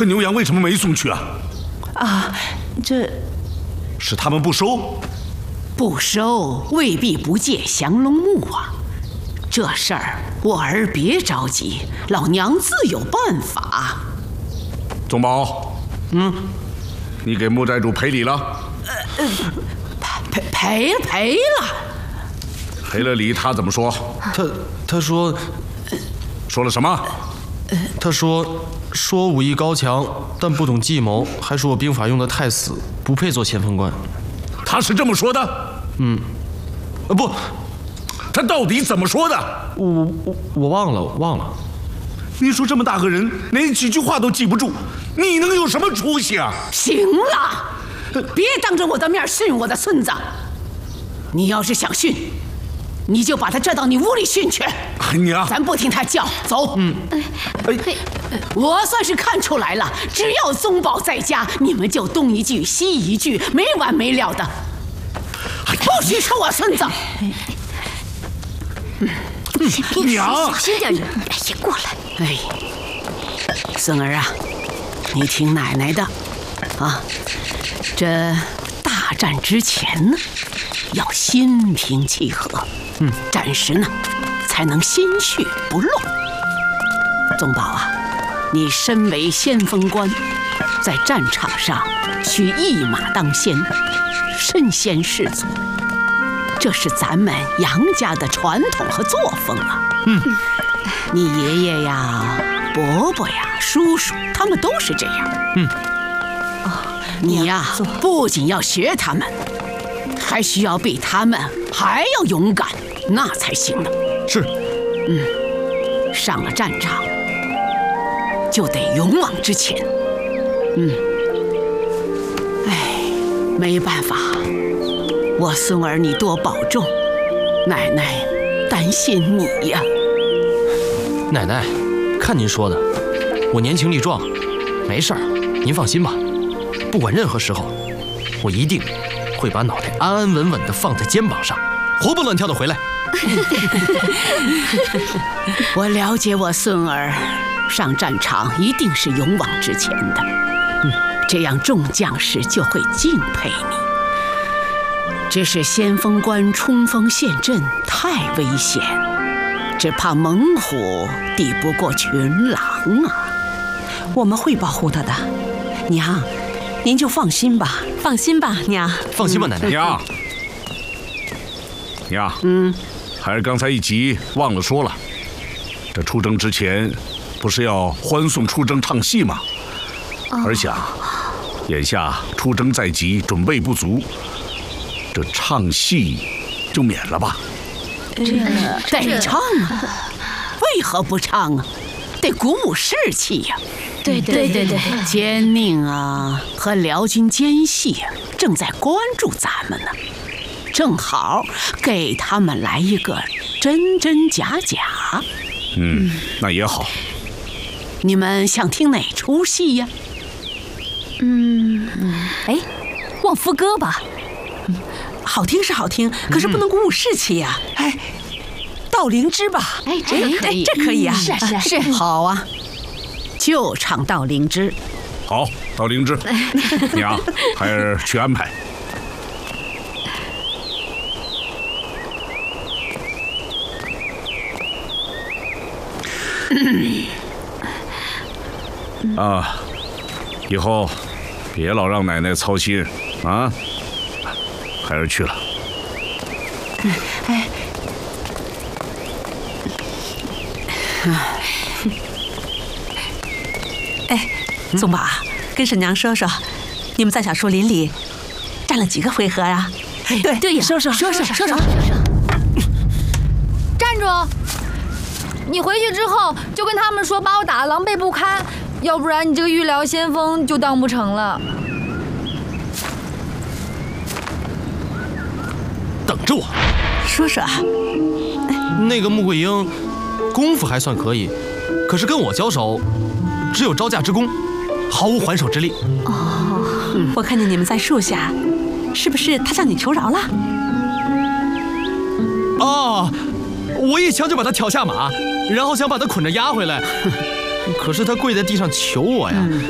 和牛羊为什么没送去啊？ 啊，这是他们不收？ 不收未必不借降龙木啊。这事儿我儿别着急，老娘自有办法。 宗保，你给木寨主赔礼了？ 赔了。 赔了礼，他怎么说？ 他说说了什么？ 他说武艺高强，但不懂计谋，还说我兵法用得太死，不配做先锋官。 他是这么说的？ 不， 他到底怎么说的？ 我忘了。 你说这么大个人，连几句话都记不住，你能有什么出息啊？ 行了，别当着我的面训我的孙子。你要是想训，你就把他拽到你屋里训去。 娘， 咱不听他叫，走。我算是看出来了，只要宗保在家，你们就东一句西一句，没完没了的。不许说我孙子！ 娘， 小心点人！哎呀，过来！ 哎，孙儿啊，你听奶奶的啊，这大战之前呢，要心平气和，战时呢才能心绪不乱。宗保啊，你身为先锋官，在战场上需一马当先，身先士卒，这是咱们杨家的传统和作风啊。你爷爷呀、伯伯呀、叔叔，他们都是这样。你呀，不仅要学他们，还需要比他们还要勇敢，那才行呢。 是。 上了战场就得勇往直前。没办法，我孙儿你多保重，奶奶担心你呀。 奶奶，看您说的，我年轻力壮，没事儿，您放心吧。不管任何时候，我一定会把脑袋安安稳稳地放在肩膀上，活蹦乱跳地回来。 我了解我孙儿，上战场一定是勇往直前的，这样众将士就会敬佩你。只是先锋官冲锋陷阵太危险，只怕猛虎抵不过群狼啊！ 我们会保护他的，娘，您就放心吧。 放心吧，娘。 放心吧，奶奶。 娘，孩儿刚才一急忘了说了，这出征之前不是要欢送出征唱戏吗？儿想，眼下出征在即，准备不足，这唱戏就免了吧。 得唱啊，为何不唱啊？得鼓舞士气呀。 对， 奸佞啊和辽军奸细正在关注咱们呢，正好给他们来一个真真假假。 那也好。 你们想听哪出戏呀？ 望夫歌吧。 好听是好听，可是不能鼓舞士气呀。盗灵芝吧。 这个可以， 这可以啊。 是。 好啊，就唱盗灵芝。 好，到灵芝，娘，孩儿去安排。以后别老让奶奶操心啊。孩儿去了。 宗保啊，跟婶娘说说，你们在小树林里战了几个回合啊？ 对呀， 说说。 站住！你回去之后就跟他们说，把我打得狼狈不堪，要不然你这个御辽先锋就当不成了。 等着我。 说说啊。 那个穆桂英，功夫还算可以，可是跟我交手，只有招架之功，毫无还手之力。 我看见你们在树下，是不是他向你求饶了？ 我一枪就把他挑下马，然后想把他捆着押回来，可是他跪在地上求我呀，